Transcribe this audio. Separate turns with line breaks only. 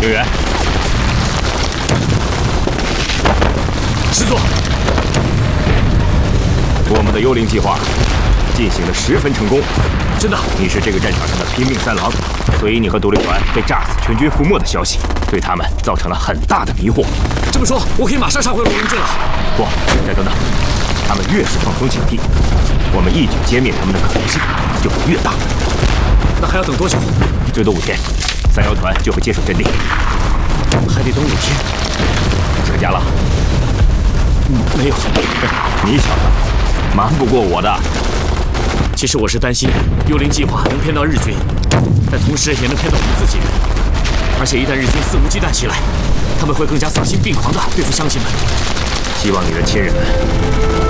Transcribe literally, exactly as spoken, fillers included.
应援。
师座，
我们的幽灵计划进行的十分成功。
真的，
你是这个战场上的拼命三郎，所以你和独立团被炸死、全军覆没的消息，对他们造成了很大的迷惑。
这么说，我可以马上杀回龙陵镇了。
不，再等等，他们越是放松警惕，我们一举歼灭他们的可能性就会越大。
那还要等多久？
最多五天，三幺团就会接手阵地。
还得等五天。
想家了？
嗯，没有。
你小子瞒不过我的。
其实我是担心幽灵计划能骗到日军，但同时也能骗到我们自己人。而且一旦日军肆无忌惮起来，他们会更加丧心病狂地对付乡亲们。
希望你的亲人们